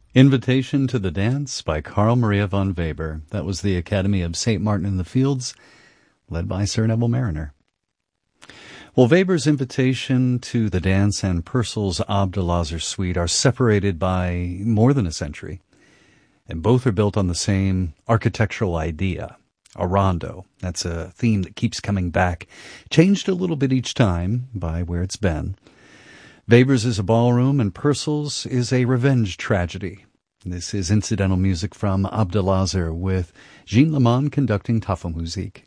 Invitation to the Dance by Carl Maria von Weber. That was the Academy of St. Martin in the Fields, led by Sir Neville Mariner. Well, Weber's Invitation to the Dance and Purcell's Abdulazar Suite are separated by more than a century, and both are built on the same architectural idea, a rondo. That's a theme that keeps coming back, changed a little bit each time by where it's been. Weber's is a ballroom, and Purcell's is a revenge tragedy. This is incidental music from Abdulazar with Jean Lemon conducting Tafelmusik.